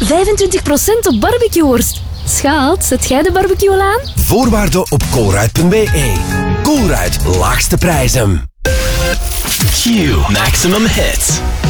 25% op barbecueworst. Schat, zet jij de barbecue al aan? Voorwaarden op colruyt.be. Colruyt, laagste prijzen. Q Maximum Hits.